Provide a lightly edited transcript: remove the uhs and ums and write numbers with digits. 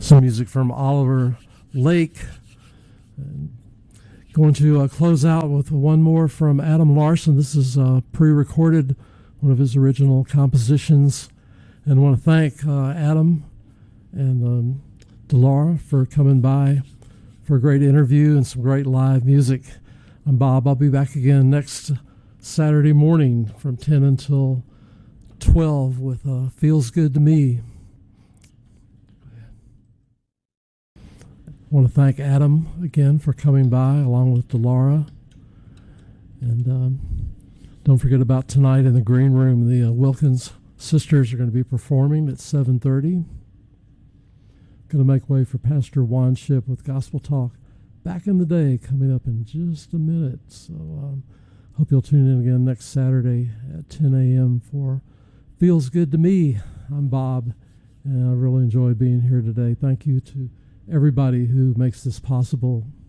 Some music from Oliver Lake. And going to close out with one more from Adam Larson. This is pre-recorded, one of his original compositions. And I want to thank Adam and Delara for coming by for a great interview and some great live music. I'm Bob. I'll be back again next Saturday morning from 10 until 12 with Feels Good to Me. I want to thank Adam again for coming by along with Delara. And don't forget about tonight in the green room. The Wilkins sisters are going to be performing at 7:30. Going to make way for Pastor Juan Ship with Gospel Talk Back in the Day coming up in just a minute. So hope you'll tune in again next Saturday at 10 a.m. for Feels Good to Me. I'm Bob, and I really enjoy being here today. Thank you to everybody who makes this possible.